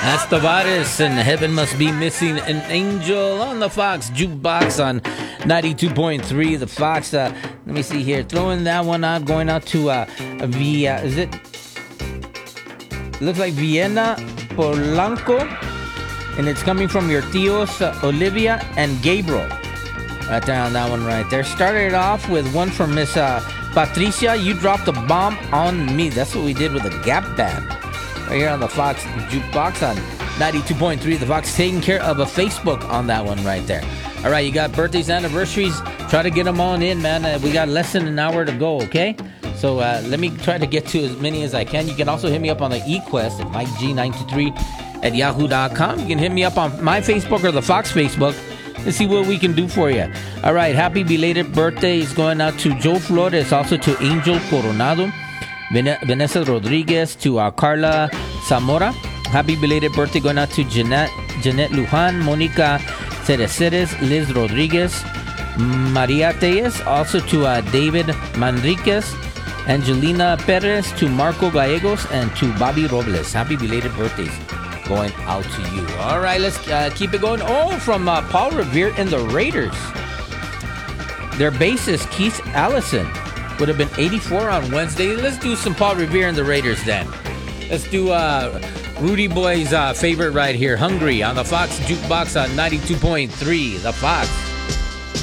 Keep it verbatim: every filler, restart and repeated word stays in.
That's Tavares, and Heaven Must Be Missing an Angel on the Fox Jukebox on ninety-two point three. The Fox, uh, let me see here. Throwing that one out, going out to uh, Via, is it? Looks like Vienna Polanco, and it's coming from your tios, uh, Olivia and Gabriel. Right there on that one right there. Started it off with one from Miss uh, Patricia. You dropped a bomb on me. That's what we did with the Gap Band. Right here on the Fox Jukebox on ninety-two point three. The Fox taking care of a Facebook on that one right there. All right, you got birthdays, anniversaries. Try to get them on in, man. Uh, we got less than an hour to go, okay? So uh, let me try to get to as many as I can. You can also hit me up on the eQuest at Mike G nine two three at yahoo dot com. You can hit me up on my Facebook or the Fox Facebook and see what we can do for you. All right, happy belated birthday is going out to Joe Flores, also to Angel Coronado, Vanessa Rodriguez, to uh, Carla Zamora. Happy belated birthday going out to Jeanette, Jeanette Lujan, Monica Cereceres, Liz Rodriguez, Maria Tellez, also to uh, David Manriquez, Angelina Perez, to Marco Gallegos, and to Bobby Robles. Happy belated birthdays going out to you. All right, let's uh, keep it going. Oh, from uh, Paul Revere and the Raiders. Their bassist, Keith Allison, would have been eighty-four on Wednesday. Let's do some Paul Revere and the Raiders then. Let's do uh, Rudy Boy's uh, favorite right here, Hungry, on the Fox Jukebox on ninety-two point three. The Fox.